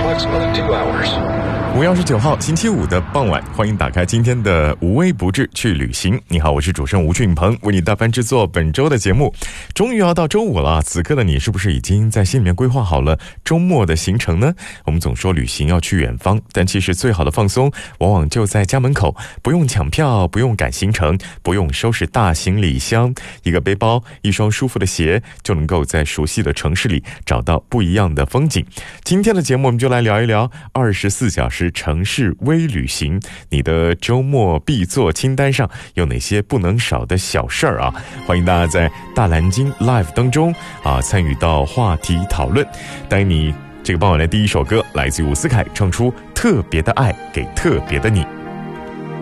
5月29号星期五的傍晚，欢迎打开今天的无微不至去旅行。你好，我是主持人吴俊鹏，为你大班制作本周的节目。终于要到周五了，此刻的你是不是已经在心里面规划好了周末的行程呢？我们总说旅行要去远方，但其实最好的放松往往就在家门口，不用抢票，不用赶行程，不用收拾大行李箱，一个背包，一双舒服的鞋，就能够在熟悉的城市里找到不一样的风景。今天的节目我们就来聊一聊24小时城市微旅行，你的周末必做清单上有哪些不能少的小事儿啊？欢迎大家在大蓝鲸 Live 当中参与到话题讨论。带你这个傍晚的第一首歌来自于伍思凯，唱出特别的爱给特别的你。